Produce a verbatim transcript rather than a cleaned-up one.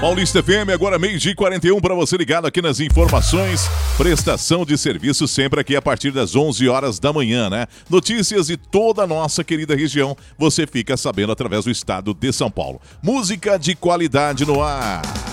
Paulista F M, agora meio-dia e quarenta e um para você ligado aqui nas informações. Prestação de serviço sempre aqui a partir das onze horas da manhã, né? Notícias de toda a nossa querida região, você fica sabendo através do estado de São Paulo. Música de qualidade no ar.